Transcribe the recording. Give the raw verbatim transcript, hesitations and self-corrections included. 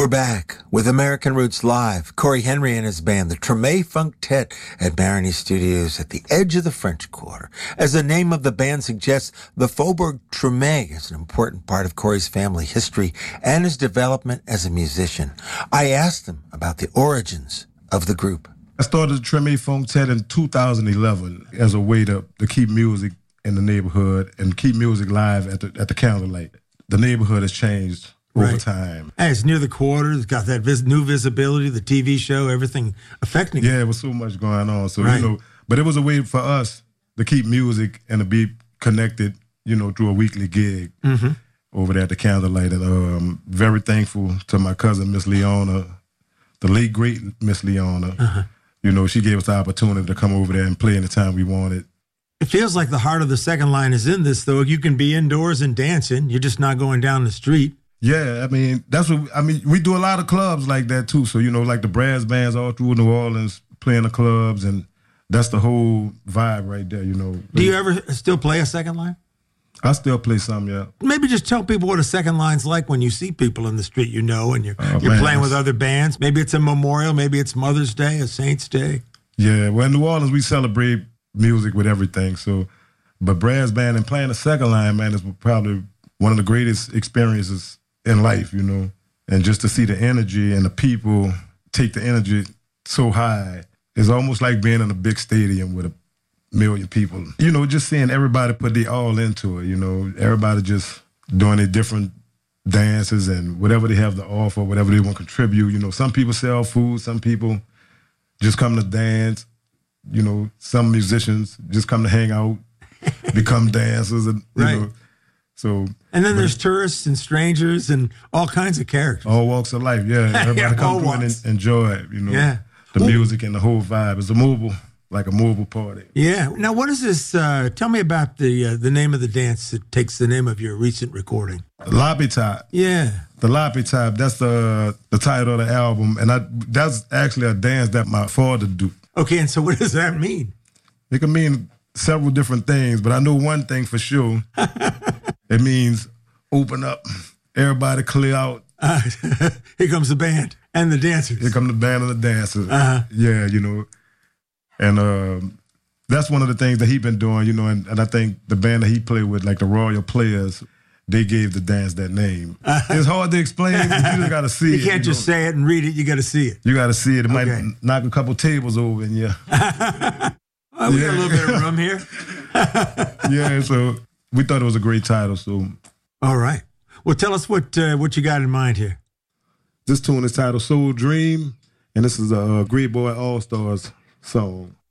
We're back with American Roots Live. Corey Henry and his band, the Treme Funktet, at Marigny Studios at the edge of the French Quarter. As the name of the band suggests, the Faubourg Treme is an important part of Corey's family history and his development as a musician. I asked him about the origins of the group. I started the Treme Funktet in two thousand eleven as a way to, to keep music in the neighborhood and keep music live at the, at the candlelight. The neighborhood has changed over right. time. And it's near the quarter. It's got that vis- new visibility, the T V show, everything affecting it. Yeah, it was so much going on. So, right. you know, but it was a way for us to keep music and to be connected, you know, through a weekly gig mm-hmm. over there at the candlelight. And um, very thankful to my cousin, Miss Leona, the late, great Miss Leona. Uh-huh. You know, she gave us the opportunity to come over there and play anytime we wanted. It feels like the heart of the second line is in this, though. You can be indoors and dancing. You're just not going down the street. Yeah, I mean, that's what, I mean, we do a lot of clubs like that, too. So, you know, like the brass bands all through New Orleans playing the clubs, and that's the whole vibe right there, you know. Do you ever still play a second line? I still play some, yeah. Maybe just tell people what a second line's like when you see people in the street, you know, and you're, oh, you're man, playing with other bands. Maybe it's a memorial, maybe it's Mother's Day, a Saint's Day. Yeah, well, in New Orleans, we celebrate music with everything, so, but brass band and playing the second line, man, is probably one of the greatest experiences in life, you know, and just to see the energy and the people take the energy so high, it's almost like being in a big stadium with a million people. You know, just seeing everybody put their all into it, you know, everybody just doing their different dances and whatever they have to offer, whatever they want to contribute. You know, some people sell food, some people just come to dance. You know, some musicians just come to hang out, become dancers, and you right. know, so. And then there's tourists and strangers and all kinds of characters. All walks of life, yeah. Everybody yeah, come through and enjoy it, you know. Yeah. The Ooh. music and the whole vibe. It's a mobile, like a mobile party. Yeah. Now, what is this? Uh, tell me about the uh, the name of the dance that takes the name of your recent recording. Lapitap. Yeah. The Lapitap, that's the the title of the album. And I that's actually a dance that my father do. Okay, and so what does that mean? It can mean several different things, but I know one thing for sure. It means open up, everybody clear out. Uh, here comes the band and the dancers. Here come the band and the dancers. Uh-huh. Yeah, you know. And um, that's one of the things that he been doing, you know, and, and I think the band that he played with, like the Royal Players, they gave the dance that name. Uh-huh. It's hard to explain. You just got to see it. You can't you just know? say it and read it. You got to see it. You got to see it. It okay. might knock a couple tables over in you. Oh, we yeah. got a little bit of room here. Yeah, so we thought it was a great title. So, all right. Well, tell us what uh, what you got in mind here. This tune is titled Soul Dream, and this is a uh, Great Boy All Stars song.